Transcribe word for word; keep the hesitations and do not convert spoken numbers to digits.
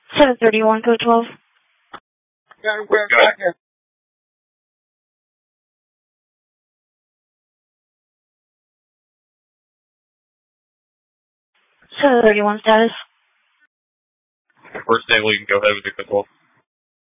seven thirty-one, code twelve. Got it, got it. seven thirty-one status. First table, you can go ahead with the code twelve.